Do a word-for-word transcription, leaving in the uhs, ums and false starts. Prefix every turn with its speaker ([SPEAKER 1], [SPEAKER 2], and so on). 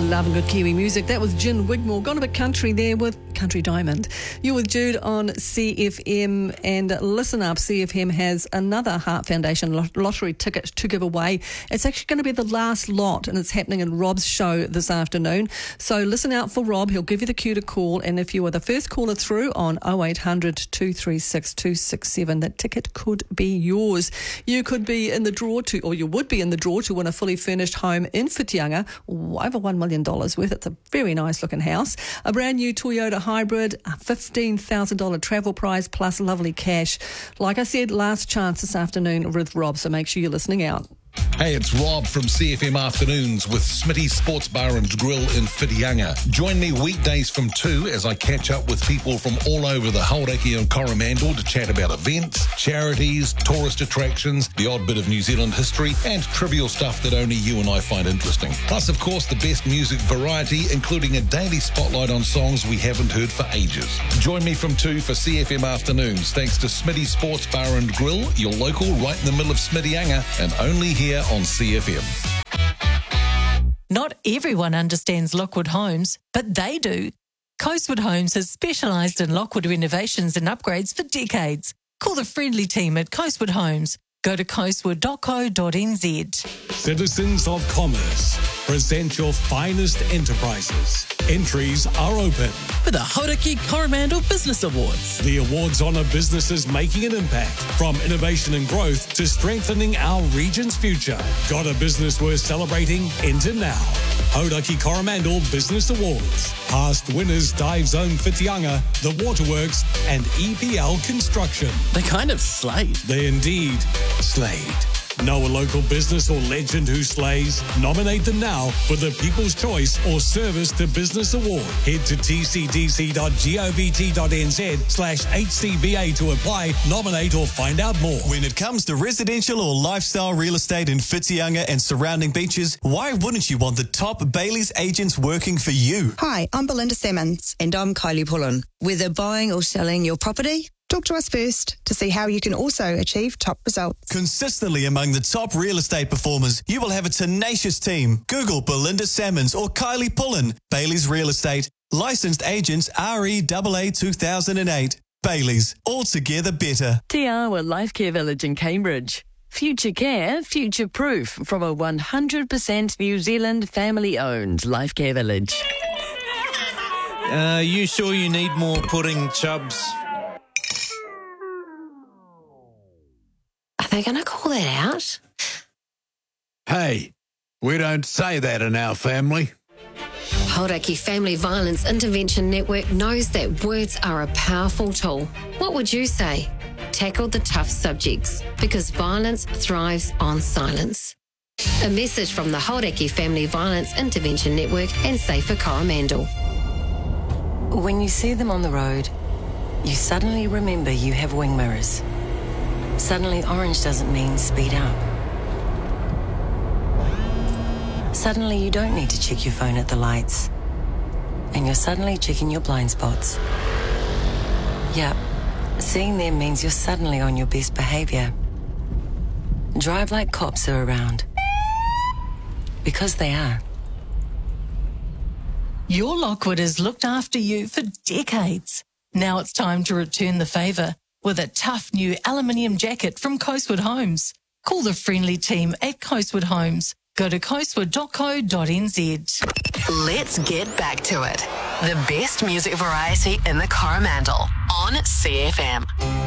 [SPEAKER 1] Loving good Kiwi music. That was Gin Wigmore. Gone a bit country there with Country Diamond. You're with Jude on C F M, and listen up, C F M has another Heart Foundation lottery ticket to give away. It's actually going to be the last lot, and it's happening in Rob's show this afternoon. So listen out for Rob. He'll give you the cue to call, and if you are the first caller through on oh eight hundred, two three six, two six seven, that ticket could be yours. You could be in the draw to, or you would be in the draw to win a fully furnished home in Whitianga, over one million dollars worth. It's a very nice looking house. A brand new Toyota Hybrid, a fifteen thousand dollars travel prize plus lovely cash. Like I said, last chance this afternoon with Rob, so make sure you're listening out.
[SPEAKER 2] Hey, it's Rob from C F M Afternoons with Smitty's Sports Bar and Grill in Whitianga. Join me weekdays from two as I catch up with people from all over the Hauraki and Coromandel to chat about events, charities, tourist attractions, the odd bit of New Zealand history, and trivial stuff that only you and I find interesting. Plus, of course, the best music variety, including a daily spotlight on songs we haven't heard for ages. Join me from two for C F M Afternoons, thanks to Smitty's Sports Bar and Grill, your local right in the middle of Smittyanga, and only here on C F M.
[SPEAKER 3] Not everyone understands Lockwood Homes, but they do. Coastwood Homes has specialised in Lockwood renovations and upgrades for decades. Call the friendly team at Coastwood Homes. Go to coastwood dot co dot n z.
[SPEAKER 4] Citizens of Commerce, present your finest enterprises. Entries are open
[SPEAKER 5] for the Hauraki Coromandel Business Awards.
[SPEAKER 4] The awards honour businesses making an impact, from innovation and growth to strengthening our region's future. Got a business worth celebrating? Enter now. Hauraki Coromandel Business Awards. Past winners: Dive Zone Whitianga, The Waterworks, and E P L Construction.
[SPEAKER 5] They kind of slayed.
[SPEAKER 4] They indeed slayed. Know a local business or legend who slays? Nominate them now for the People's Choice or Service to Business Award. Head to tcdc.govt.nz slash HCBA to apply, nominate, or find out more.
[SPEAKER 6] When it comes to residential or lifestyle real estate in Whitianga and surrounding beaches, why wouldn't you want the top Bailey's agents working for you?
[SPEAKER 7] Hi, I'm Belinda Simmons.
[SPEAKER 8] And I'm Kylie Pullen. Whether buying or selling your property,
[SPEAKER 7] talk to us first to see how you can also achieve top results.
[SPEAKER 6] Consistently among the top real estate performers, you will have a tenacious team. Google Belinda Salmons or Kylie Pullen. Bailey's Real Estate. Licensed agents R E A A two thousand eight. Bailey's. Altogether better.
[SPEAKER 9] Te Awa Life Care Village in Cambridge. Future care, future proof from a one hundred percent New Zealand family-owned Life Care Village.
[SPEAKER 10] Uh, you sure you need more pudding, Chubbs?
[SPEAKER 11] Are they going to call that out?
[SPEAKER 12] Hey, we don't say that in our family.
[SPEAKER 11] Hauraki Family Violence Intervention Network knows that words are a powerful tool. What would you say? Tackle the tough subjects, because violence thrives on silence. A message from the Hauraki Family Violence Intervention Network and Safer Coromandel.
[SPEAKER 13] When you see them on the road, you suddenly remember you have wing mirrors. Suddenly orange doesn't mean speed up. Suddenly you don't need to check your phone at the lights. And you're suddenly checking your blind spots. Yep, seeing them means you're suddenly on your best behaviour. Drive like cops are around. Because they are.
[SPEAKER 3] Your Lockwood has looked after you for decades. Now it's time to return the favour with a tough new aluminium jacket from Coastwood Homes. Call the friendly team at Coastwood Homes. Go to coastwood dot co dot n z.
[SPEAKER 14] Let's get back to it. The best music variety in the Coromandel on C F M.